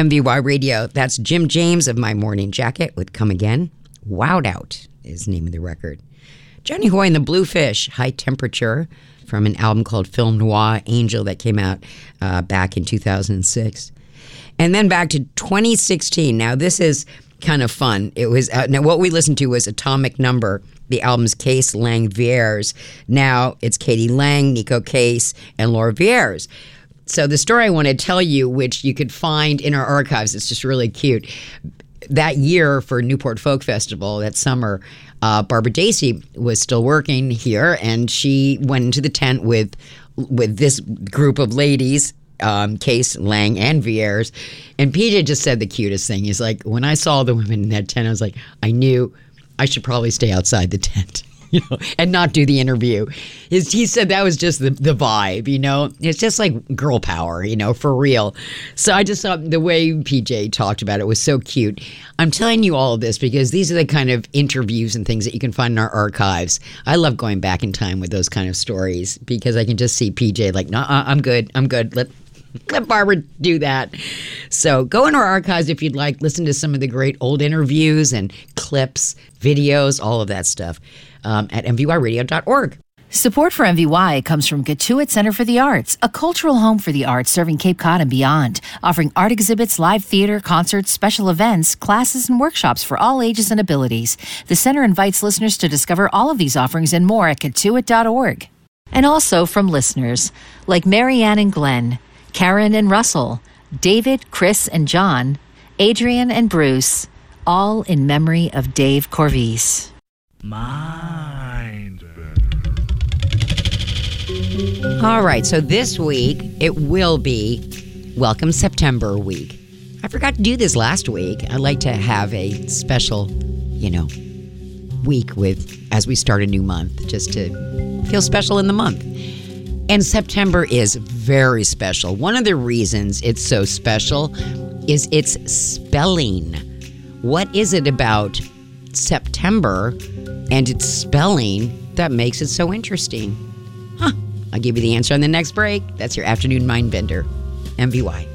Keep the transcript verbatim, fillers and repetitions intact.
M V Y Radio. That's Jim James of My Morning Jacket with Come Again. Wowed Out is the name of the record. Johnny Hoy and the Bluefish, High Temperature, from an album called Film Noir Angel that came out uh, back in two thousand six. And then back to twenty sixteen. Now, this is kind of fun. It was uh, now what we listened to was Atomic Number, the album's Case Lang Viers. Now it's Katie Lang, Nico Case, and Laura Viers. So the story I want to tell you, which you could find in our archives, it's just really cute. That year for Newport Folk Festival, that summer, uh, Barbara Dacey was still working here, and she went into the tent with with this group of ladies, um, Case, Lang, and Viers. And P J just said the cutest thing. He's like, when I saw the women in that tent, I was like, I knew I should probably stay outside the tent. You know, and not do the interview. His, he said that was just the, the vibe, you know. It's just like girl power, you know, for real. So I just thought the way P J talked about it was so cute. I'm telling you all of this because these are the kind of interviews and things that you can find in our archives. I love going back in time with those kind of stories because I can just see P J like, no, uh, I'm good, I'm good. Let Let Barbara do that. So go in our archives if you'd like. Listen to some of the great old interviews and clips, videos, all of that stuff um, at M V Y radio dot org. Support for M V Y comes from Gatuit Center for the Arts, a cultural home for the arts serving Cape Cod and beyond, offering art exhibits, live theater, concerts, special events, classes, and workshops for all ages and abilities. The center invites listeners to discover all of these offerings and more at Gatuit dot org. And also from listeners like Marianne and Glenn, Karen and Russell, David, Chris, and John, Adrian and Bruce, all in memory of Dave Corvise. Mind. All right, so this week it will be Welcome September week. I forgot to do this last week. I'd like to have a special, you know, week with as we start a new month, just to feel special in the month. And September is very special. One of the reasons it's so special is its spelling. What is it about September and its spelling that makes it so interesting? Huh. I'll give you the answer on the next break. That's your Afternoon Mind Bender. M V Y.